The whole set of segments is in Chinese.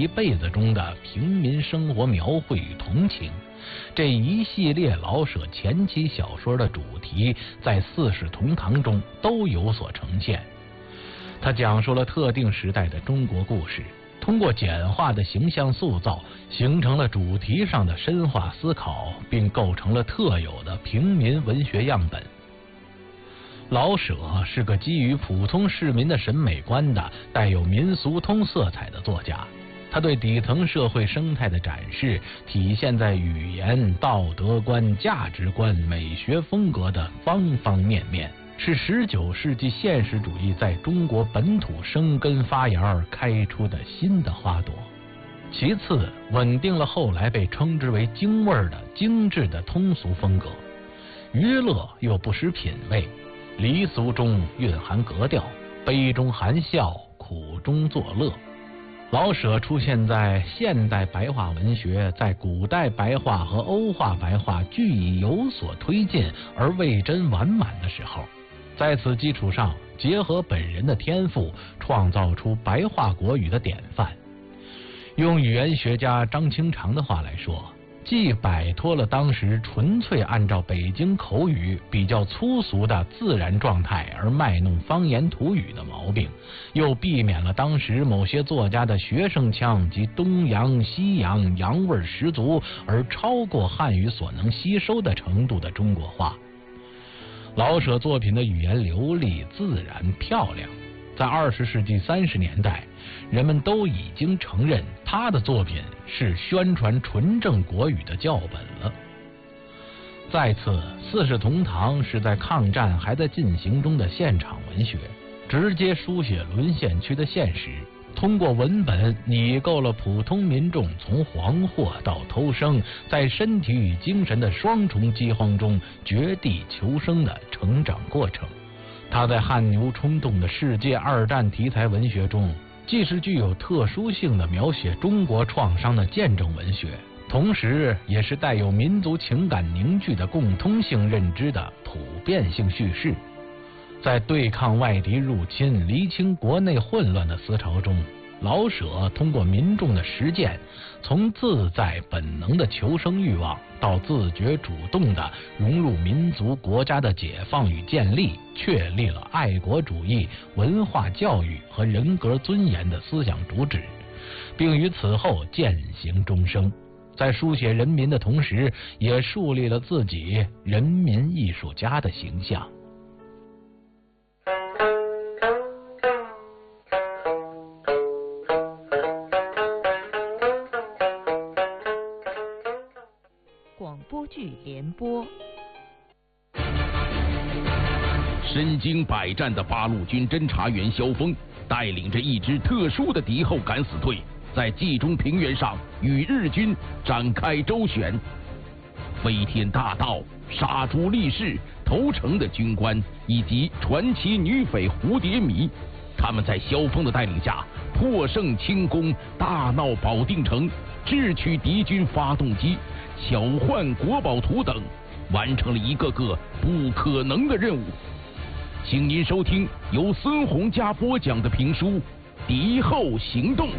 一辈子中的平民生活描绘与同情。这一系列老舍前期小说的主题，在《四世同堂》中都有所呈现。他讲述了特定时代的中国故事，通过简化的形象塑造，形成了主题上的深化思考，并构成了特有的平民文学样本。老舍是个基于普通市民的审美观的带有民俗通色彩的作家，他对底层社会生态的展示体现在语言、道德观、价值观、美学风格的方方面面，是19世纪现实主义在中国本土生根发芽开出的新的花朵。其次，稳定了后来被称之为京味的精致的通俗风格，娱乐又不失品味，离俗中蕴含格调，悲中含笑，苦中作乐。老舍出现在现代白话文学在古代白话和欧化白话俱已有所推进而未臻完满的时候，在此基础上结合本人的天赋，创造出白话国语的典范。用语言学家张清长的话来说，既摆脱了当时纯粹按照北京口语比较粗俗的自然状态而卖弄方言土语的毛病，又避免了当时某些作家的学生腔及东洋西洋洋味十足而超过汉语所能吸收的程度的中国话。老舍作品的语言流利、自然、漂亮，在20世纪30年代，人们都已经承认他的作品是宣传纯正国语的教本了。再次，《四世同堂》是在抗战还在进行中的现场文学，直接书写沦陷区的现实，通过文本拟构了普通民众从惶惑到偷生，在身体与精神的双重饥荒中绝地求生的成长过程。他在汗牛充栋的世界二战题材文学中，既是具有特殊性的描写中国创伤的见证文学，同时也是带有民族情感凝聚的共通性认知的普遍性叙事。在对抗外敌入侵、厘清国内混乱的思潮中，老舍通过民众的实践，从自在本能的求生欲望到自觉主动的融入民族国家的解放与建立，确立了爱国主义、文化教育和人格尊严的思想主旨，并于此后践行终生。在书写人民的同时，也树立了自己人民艺术家的形象。 广播剧联播。 身经百战的八路军侦察员萧峰带领着一支特殊的敌后敢死队，在冀中平原上与日军展开周旋。飞天大盗、杀猪力士、投诚的军官以及传奇女匪蝴蝶迷，他们在萧峰的带领下破胜清宫，大闹保定城，智取敌军发动机，巧换国宝图等，完成了一个个不可能的任务。请您收听由孙洪嘉播讲的评书《敌后行动》。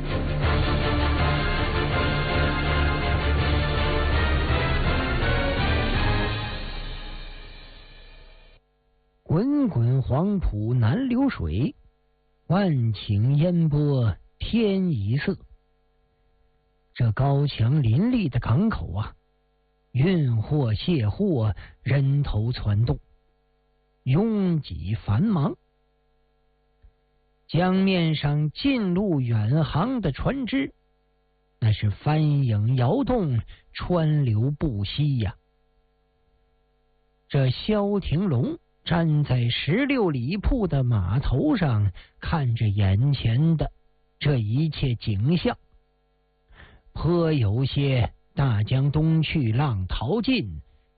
滚滚黄浦南流水，万顷烟波天一色。这高墙林立的港口啊，运货卸货，人头攒动，拥挤繁忙。江面上近路远航的船只，那是帆影摇动，川流不息呀。这萧廷龙站在16里铺的码头上，看着眼前的这一切景象，颇有些大江东去浪淘尽，